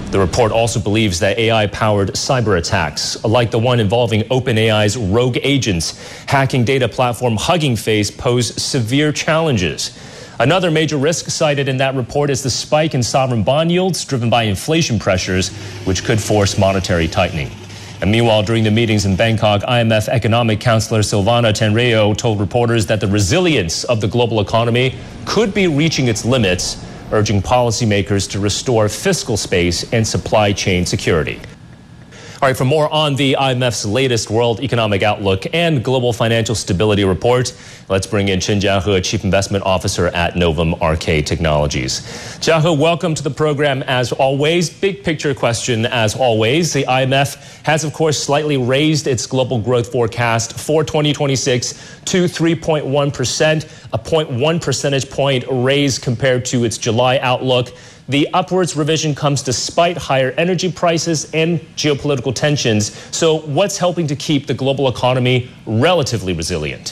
The report also believes that AI-powered cyber attacks, like the one involving OpenAI's rogue agents hacking data platform Hugging Face, pose severe challenges. Another major risk cited in that report is the spike in sovereign bond yields driven by inflation pressures, which could force monetary tightening. And meanwhile, during the meetings in Bangkok, IMF economic counselor Silvana Tenreyro told reporters that the resilience of the global economy could be reaching its limits, urging policymakers to restore fiscal space and supply chain security. All right, for more on the IMF's latest World Economic Outlook and Global Financial Stability Report, let's bring in Chen Jiahe, Chief Investment Officer at Novum RK Technologies. Jiahe, welcome to the program as always. Big picture question as always. The IMF has, of course, slightly raised its global growth forecast for 2026 to 3.1%, a 0.1 percentage point raise compared to its July outlook. The upwards revision comes despite higher energy prices and geopolitical tensions. So what's helping to keep the global economy relatively resilient?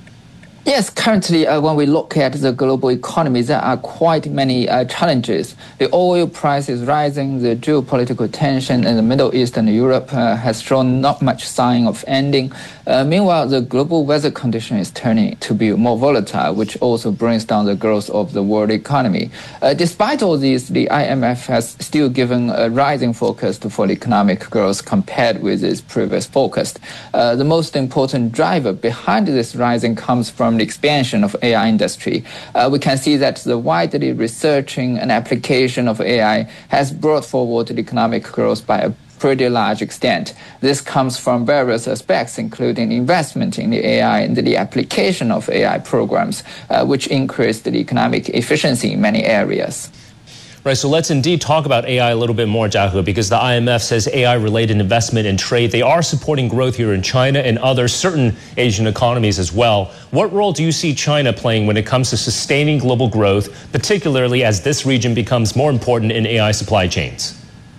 Yes, currently, when we look at the global economy, there are quite many challenges. The oil price is rising, the geopolitical tension in the Middle East and Europe has shown not much sign of ending. Meanwhile, the global weather condition is turning to be more volatile, which also brings down the growth of the world economy. Despite all these, the IMF has still given a rising forecast for the economic growth compared with its previous forecast. The most important driver behind this rising comes from the expansion of AI industry. We can see that the widely researching and application of AI has brought forward the economic growth by a pretty large extent. This comes from various aspects, including investment in the AI and the application of AI programs, which increase the economic efficiency in many areas. Right, so let's indeed talk about AI a little bit more, Jiahe, because the IMF says AI-related investment and trade, they are supporting growth here in China and other certain Asian economies as well. What role do you see China playing when it comes to sustaining global growth, particularly as this region becomes more important in AI supply chains?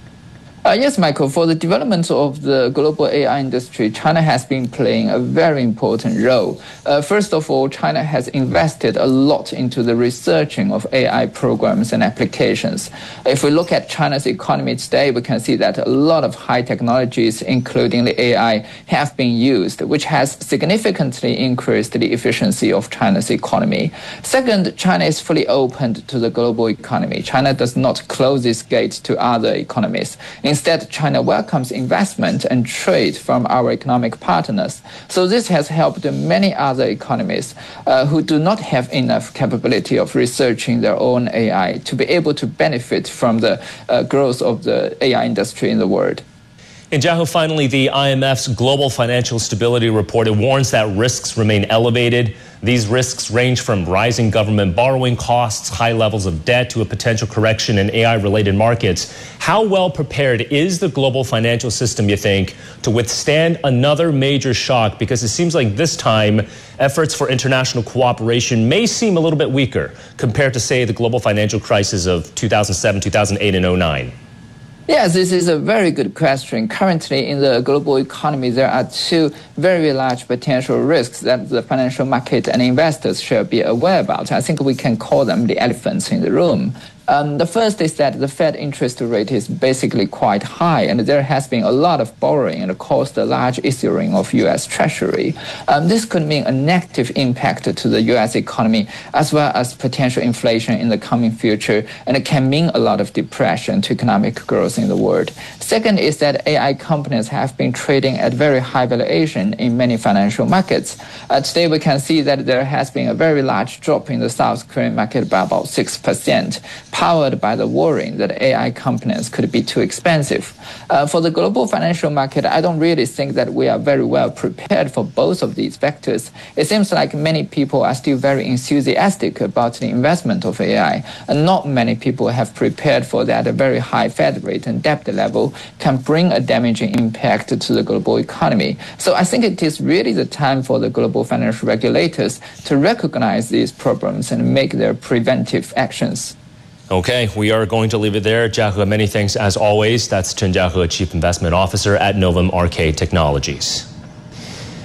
Yes, Michael, for the development of the global AI industry, China has been playing a very important role. First of all, China has invested a lot into the researching of AI programs and applications. If we look at China's economy today, we can see that a lot of high technologies, including the AI, have been used, which has significantly increased the efficiency of China's economy. Second, China is fully opened to the global economy. China does not close its gates to other economies. Instead, China welcomes investment and trade from our economic partners. So this has helped many other economies who do not have enough capability of researching their own AI to be able to benefit from the growth of the AI industry in the world. And Jiahe, finally, the IMF's Global Financial Stability Report, it warns that risks remain elevated. These risks range from rising government borrowing costs, high levels of debt, to a potential correction in AI-related markets. How well prepared is the global financial system, you think, to withstand another major shock? Because it seems like this time, efforts for international cooperation may seem a little bit weaker compared to, say, the global financial crisis of 2007, 2008, and 2009. Yes, this is a very good question. Currently, in the global economy, there are two very large potential risks that the financial market and investors should be aware about. I think we can call them the elephants in the room. The first is that the Fed interest rate is basically quite high, and there has been a lot of borrowing and caused a large issuing of U.S. Treasury. This could mean a negative impact to the U.S. economy, as well as potential inflation in the coming future, and it can mean a lot of depression to economic growth in the world. Second is that AI companies have been trading at very high valuation in many financial markets. Today, we can see that there has been a very large drop in the South Korean market by about 6%. Powered by the worrying that AI companies could be too expensive. For the global financial market, I don't really think that we are very well prepared for both of these factors. It seems like many people are still very enthusiastic about the investment of AI, and not many people have prepared for that. A very high Fed rate and debt level can bring a damaging impact to the global economy. So I think it is really the time for the global financial regulators to recognize these problems and make their preventive actions. Okay, we are going to leave it there. Jiahe, many thanks as always. That's Chen Jiahe, Chief Investment Officer at Novum RK Technologies.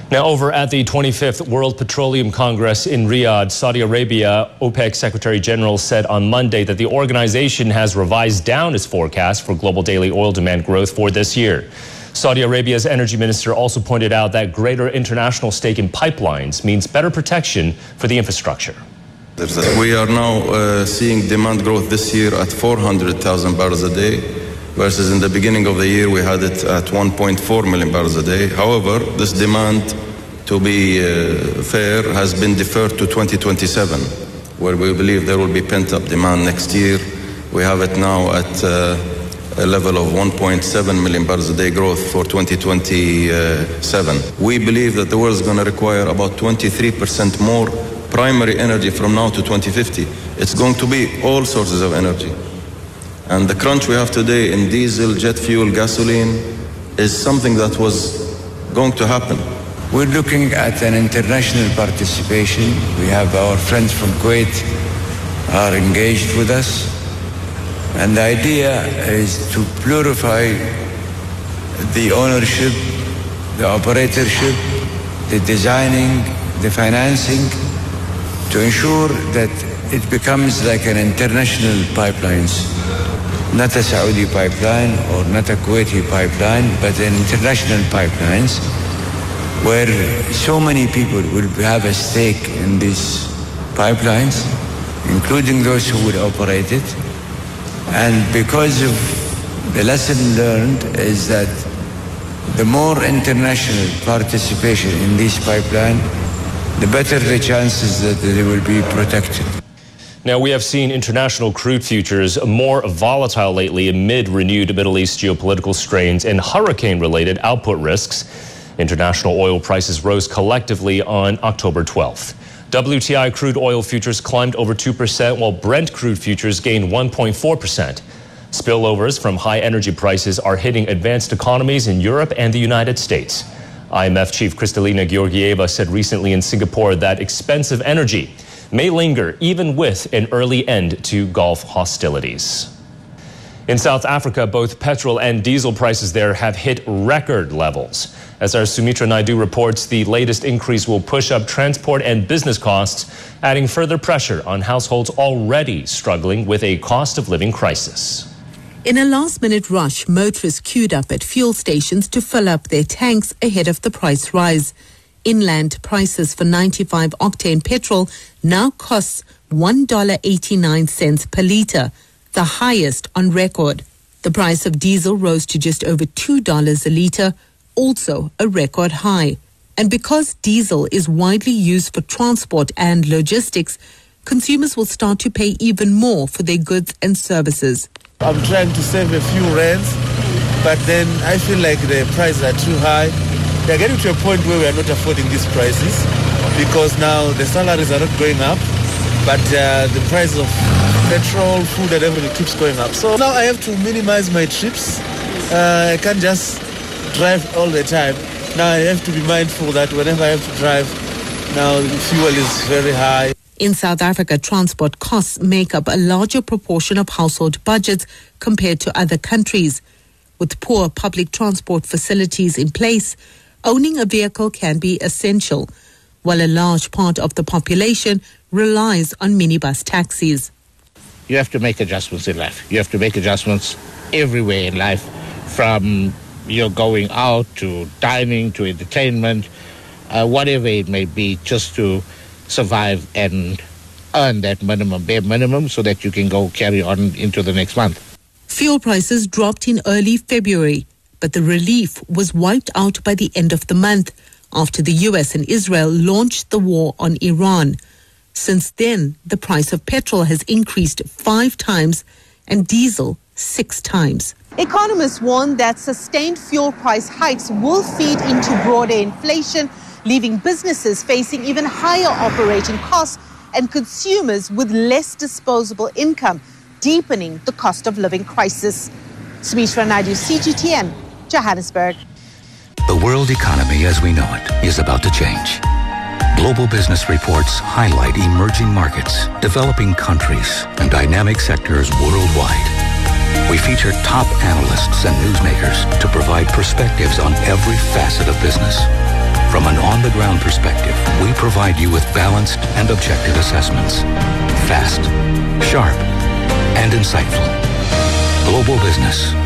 Now, over at the 25th World Petroleum Congress in Riyadh, Saudi Arabia, OPEC Secretary General said on Monday that the organization has revised down its forecast for global daily oil demand growth for this year. Saudi Arabia's energy minister also pointed out that greater international stake in pipelines means better protection for the infrastructure. We are now seeing demand growth this year at 400,000 barrels a day, versus in the beginning of the year we had it at 1.4 million barrels a day. However, this demand, to be fair, has been deferred to 2027, where we believe there will be pent-up demand next year. We have it now at a level of 1.7 million barrels a day growth for 2027. We believe that the world is going to require about 23% more primary energy from now to 2050. It's going to be all sources of energy. And the crunch we have today in diesel, jet fuel, gasoline is something that was going to happen. We're looking at an international participation. We have our friends from Kuwait are engaged with us. And the idea is to purify the ownership, the operatorship, the designing, the financing, to ensure that it becomes like an international pipelines. Not a Saudi pipeline or not a Kuwaiti pipeline, but an international pipelines where so many people will have a stake in these pipelines, including those who will operate it. And because of the lesson learned is that the more international participation in this pipeline, the better the chances that they will be protected. Now, we have seen international crude futures more volatile lately amid renewed Middle East geopolitical strains and hurricane-related output risks. International oil prices rose collectively on October 12th. WTI crude oil futures climbed over 2%, while Brent crude futures gained 1.4%. Spillovers from high energy prices are hitting advanced economies in Europe and the United States. IMF Chief Kristalina Georgieva said recently in Singapore that expensive energy may linger even with an early end to Gulf hostilities. In South Africa, both petrol and diesel prices there have hit record levels. As our Sumitra Naidu reports, the latest increase will push up transport and business costs, adding further pressure on households already struggling with a cost of living crisis. In a last-minute rush, motorists queued up at fuel stations to fill up their tanks ahead of the price rise. Inland prices for 95-octane petrol now costs $1.89 per litre, the highest on record. The price of diesel rose to just over $2 a litre, also a record high. And because diesel is widely used for transport and logistics, consumers will start to pay even more for their goods and services. I'm trying to save a few rands, but then I feel like the prices are too high. They're getting to a point where we are not affording these prices because now the salaries are not going up, but the price of petrol, food and everything keeps going up. So now I have to minimize my trips. I can't just drive all the time. Now I have to be mindful that whenever I have to drive, now the fuel is very high. In South Africa, transport costs make up a larger proportion of household budgets compared to other countries. With poor public transport facilities in place, owning a vehicle can be essential, while a large part of the population relies on minibus taxis. You have to make adjustments in life. You have to make adjustments everywhere in life, from you're going out to dining to entertainment, whatever it may be, just to survive and earn that bare minimum so that you can go carry on into the next month. Fuel prices dropped in early February, but the relief was wiped out by the end of the month after the US and Israel launched the war on Iran. Since then, the price of petrol has increased 5 times and diesel 6 times. Economists warn that sustained fuel price hikes will feed into broader inflation, leaving businesses facing even higher operating costs and consumers with less disposable income, deepening the cost of living crisis. Sumitra Naidu, CGTN, Johannesburg. The world economy as we know it is about to change. Global business reports highlight emerging markets, developing countries, and dynamic sectors worldwide. We feature top analysts and newsmakers to provide perspectives on every facet of business. From an on-the-ground perspective, we provide you with balanced and objective assessments. Fast, sharp, and insightful. Global Business.